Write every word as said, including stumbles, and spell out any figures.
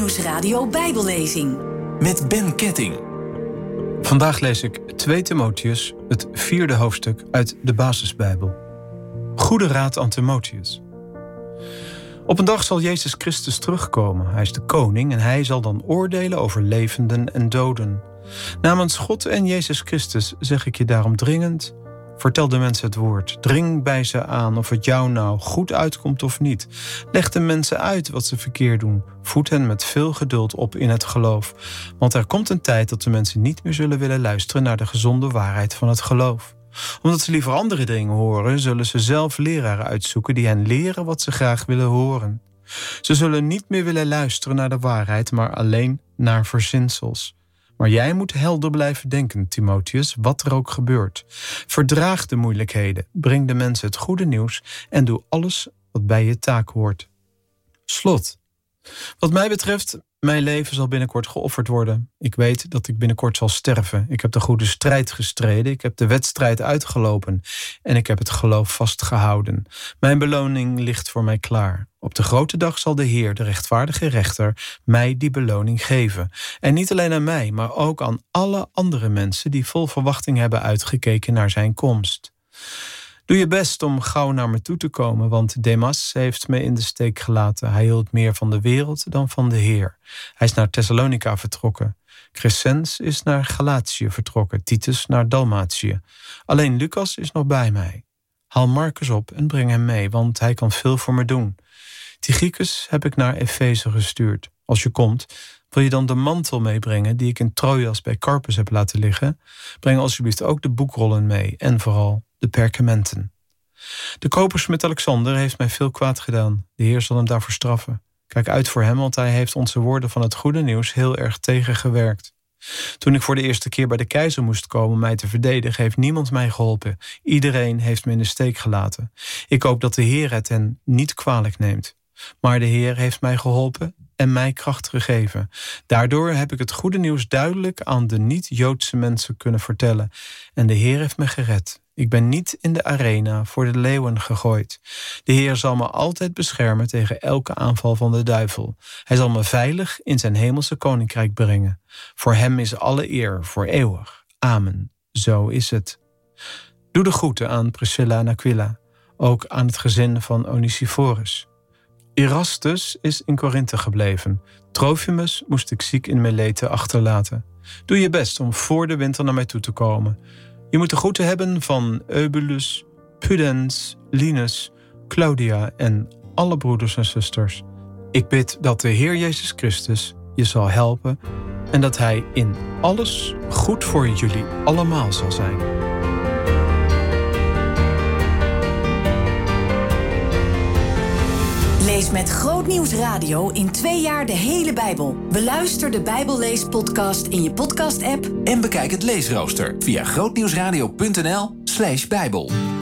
Grootnieuws Radio Bijbellezing. Met Ben Ketting. Vandaag lees ik twee Timotheus, het vierde hoofdstuk uit de Basisbijbel. Goede raad aan Timotheus. Op een dag zal Jezus Christus terugkomen. Hij is de koning en hij zal dan oordelen over levenden en doden. Namens God en Jezus Christus zeg ik je daarom dringend: vertel de mensen het woord. Dring bij ze aan of het jou nou goed uitkomt of niet. Leg de mensen uit wat ze verkeerd doen. Voed hen met veel geduld op in het geloof. Want er komt een tijd dat de mensen niet meer zullen willen luisteren naar de gezonde waarheid van het geloof. Omdat ze liever andere dingen horen, zullen ze zelf leraren uitzoeken die hen leren wat ze graag willen horen. Ze zullen niet meer willen luisteren naar de waarheid, maar alleen naar verzinsels. Maar jij moet helder blijven denken, Timotheus, wat er ook gebeurt. Verdraag de moeilijkheden, breng de mensen het goede nieuws en doe alles wat bij je taak hoort. Slot. Wat mij betreft, mijn leven zal binnenkort geofferd worden. Ik weet dat ik binnenkort zal sterven. Ik heb de goede strijd gestreden, ik heb de wedstrijd uitgelopen en ik heb het geloof vastgehouden. Mijn beloning ligt voor mij klaar. Op de grote dag zal de Heer, de rechtvaardige rechter, mij die beloning geven. En niet alleen aan mij, maar ook aan alle andere mensen die vol verwachting hebben uitgekeken naar zijn komst. Doe je best om gauw naar me toe te komen, want Demas heeft me in de steek gelaten. Hij hield meer van de wereld dan van de Heer. Hij is naar Thessalonica vertrokken. Crescens is naar Galatië vertrokken, Titus naar Dalmatië. Alleen Lucas is nog bij mij. Haal Marcus op en breng hem mee, want hij kan veel voor me doen. Tychicus heb ik naar Efeze gestuurd. Als je komt, wil je dan de mantel meebrengen die ik in Troas bij Carpus heb laten liggen? Breng alsjeblieft ook de boekrollen mee en vooral de perkamenten. De kopersmid Alexander heeft mij veel kwaad gedaan. De Heer zal hem daarvoor straffen. Kijk uit voor hem, want hij heeft onze woorden van het goede nieuws heel erg tegengewerkt. Toen ik voor de eerste keer bij de keizer moest komen mij te verdedigen, heeft niemand mij geholpen. Iedereen heeft me in de steek gelaten. Ik hoop dat de Heer het hen niet kwalijk neemt. Maar de Heer heeft mij geholpen en mij kracht gegeven. Daardoor heb ik het goede nieuws duidelijk aan de niet-Joodse mensen kunnen vertellen. En de Heer heeft me gered. Ik ben niet in de arena voor de leeuwen gegooid. De Heer zal me altijd beschermen tegen elke aanval van de duivel. Hij zal me veilig in zijn hemelse koninkrijk brengen. Voor hem is alle eer voor eeuwig. Amen. Zo is het. Doe de groeten aan Priscilla en Aquila. Ook aan het gezin van Onesiphorus. Erastus is in Korinthe gebleven. Trophimus moest ik ziek in Melete achterlaten. Doe je best om voor de winter naar mij toe te komen. Je moet de groeten hebben van Eubulus, Pudens, Linus, Claudia en alle broeders en zusters. Ik bid dat de Heer Jezus Christus je zal helpen en dat hij in alles goed voor jullie allemaal zal zijn. Lees met Grootnieuws Radio in twee jaar de hele Bijbel. Beluister de Bijbelleespodcast in je podcast-app. En bekijk het leesrooster via grootnieuwsradio punt n l slash bijbel.